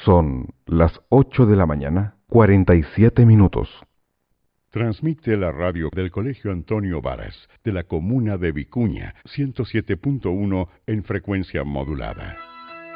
Son las 8 de la mañana, 47 minutos. Transmite la radio del Colegio Antonio Varas, de la comuna de Vicuña, 107.1 en frecuencia modulada.